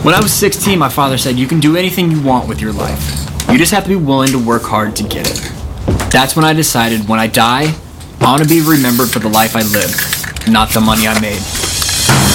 When I was 16, my father said, "You can do anything you want with your life. You just have to be willing to work hard to get it." That's when I decided when I die, I want to be remembered for the life I lived, not the money I made.